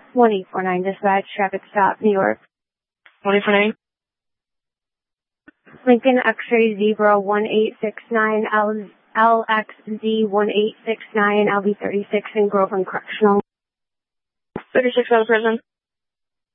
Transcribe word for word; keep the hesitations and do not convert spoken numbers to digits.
one eight four nine dispatch, traffic stop, New York. one eight four nine. Lincoln X-ray zebra one eight six nine, L X Z one eight six nine, L B thirty-six in Groveland Correctional. thirty-six out of prison.